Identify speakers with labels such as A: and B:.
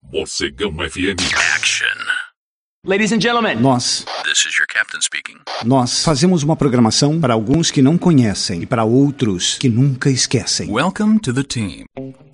A: Morcegão FM.
B: Action.
C: Ladies and gentlemen,
B: This is your captain speaking.
D: Nós fazemos uma programação para alguns que não conhecem e para outros que nunca esquecem.
B: Welcome to the team.